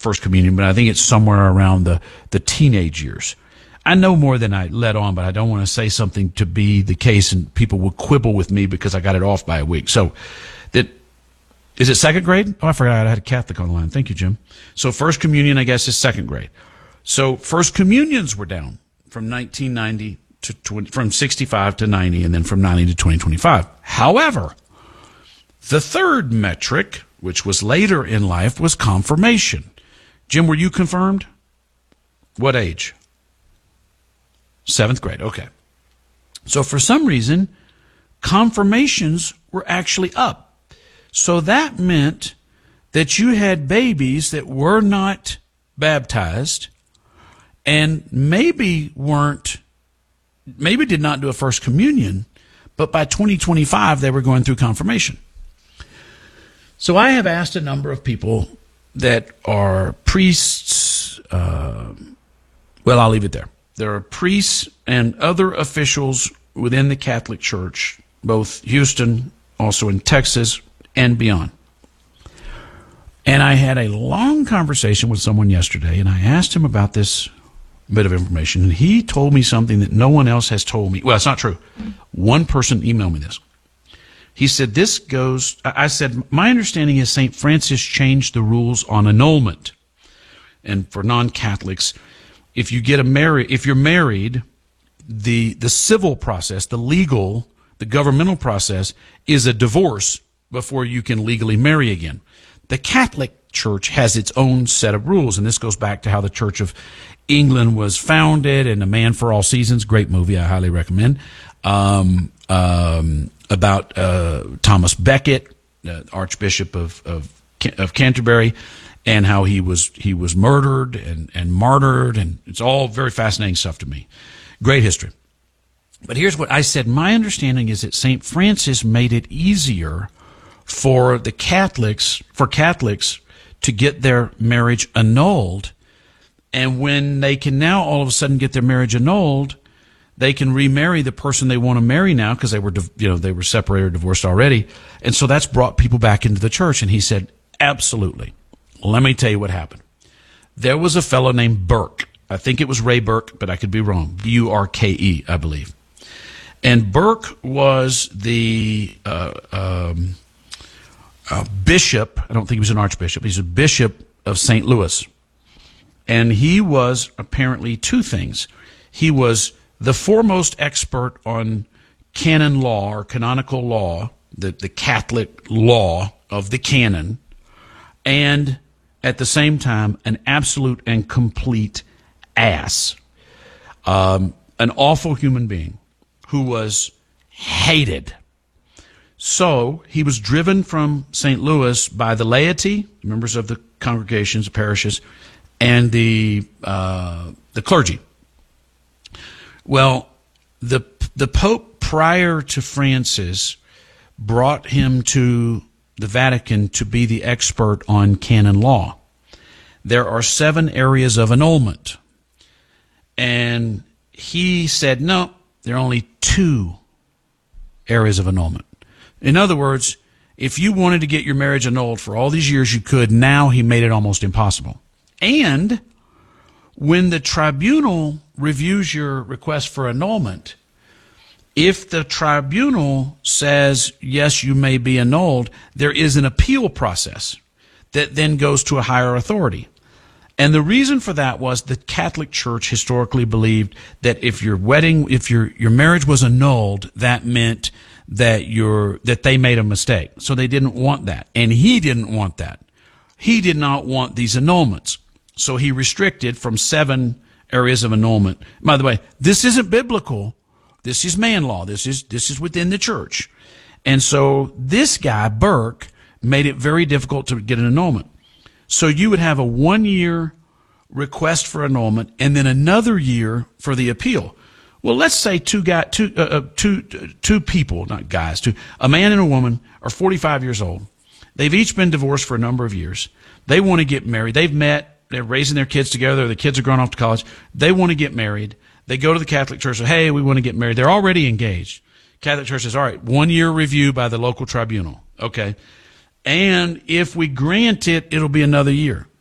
First Communion, but I think it's somewhere around the teenage years. I know more than I let on, but I don't want to say something to be the case and people will quibble with me because I got it off by a week. So is it second grade? Oh, I forgot I had a Catholic on the line. Thank you, Jim. So First Communion, I guess, is second grade. So First Communions were down from 1990 from 65 to 90, and then from 90 to 2025. However, the third metric, which was later in life, was confirmation. Jim, were you confirmed? What age? 7th grade. Okay. So for some reason, confirmations were actually up. So that meant that you had babies that were not baptized and maybe did not do a First Communion, but by 2025 they were going through confirmation. So I have asked a number of people that are priests, well, I'll leave it there. There are priests and other officials within the Catholic Church, both Houston, also in Texas, and beyond. And I had a long conversation with someone yesterday, and I asked him about this bit of information, and he told me something that no one else has told me. Well, it's not true. One person emailed me this. He said, I said, my understanding is St. Francis changed the rules on annulment. And for non-Catholics, if you're married, the civil process, the governmental process is a divorce before you can legally marry again. The Catholic Church has its own set of rules, and this goes back to how the Church of England was founded, and A Man for All Seasons, great movie, I highly recommend, about Thomas Becket, Archbishop of Canterbury, and how he was murdered and martyred, and it's all very fascinating stuff to me. Great history. But here's what I said. My understanding is that St. Francis made it easier for Catholics to get their marriage annulled. And when they can now all of a sudden get their marriage annulled, they can remarry the person they want to marry now because they were separated or divorced already. And so that's brought people back into the church. And he said, absolutely. Let me tell you what happened. There was a fellow named Burke. I think it was Ray Burke, but I could be wrong. Burke, I believe. And Burke was the bishop. I don't think he was an archbishop. He's a bishop of St. Louis. And he was apparently two things. He was the foremost expert on canon law or canonical law, the Catholic law of the canon, and at the same time, an absolute and complete ass. An awful human being who was hated. So he was driven from St. Louis by the laity, members of the congregations, the parishes, and the clergy. Well, the Pope prior to Francis brought him to the Vatican to be the expert on canon law. There are 7 areas of annulment. And he said, no, there are only 2 areas of annulment. In other words, if you wanted to get your marriage annulled for all these years, you could. Now he made it almost impossible. And when the tribunal reviews your request for annulment, if the tribunal says, yes, you may be annulled, there is an appeal process that then goes to a higher authority. And the reason for that was the Catholic Church historically believed that if your marriage was annulled, that meant that they made a mistake. So they didn't want that. And he didn't want that. He did not want these annulments. So he restricted from 7 areas of annulment. By the way, this isn't biblical. This is man law. This is within the church. And so this guy, Burke, made it very difficult to get an annulment. So you would have a 1-year request for annulment and then another year for the appeal. Well, let's say two people, not guys, a man and a woman are 45 years old. They've each been divorced for a number of years. They want to get married. They've met. They're raising their kids together. The kids are going off to college. They want to get married. They go to the Catholic Church and say, hey, we want to get married. They're already engaged. Catholic Church says, all right, 1-year review by the local tribunal. Okay. And if we grant it, it'll be another year.